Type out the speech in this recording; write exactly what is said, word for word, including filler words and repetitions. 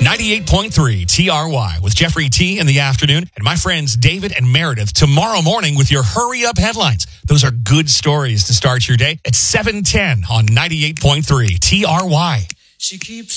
ninety-eight point three T R Y with Jeffrey T in the afternoon and my friends David and Meredith tomorrow morning with your Hurry Up headlines. Those are good stories to start your day at seven ten on ninety-eight point three T R Y. She keeps